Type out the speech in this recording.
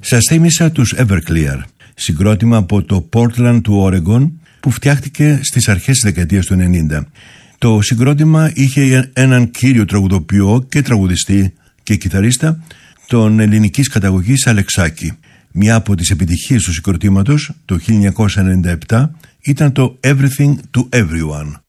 Σας θύμισα τους Everclear, συγκρότημα από το Portland του Oregon που φτιάχτηκε στις αρχές της δεκαετίας του 90. Το συγκρότημα είχε έναν κύριο τραγουδοποιό και τραγουδιστή και κιθαρίστα, τον ελληνικής καταγωγής Αλεξάκη. Μια από τις επιτυχίες του συγκροτήματος το 1997 ήταν το Everything to Everyone.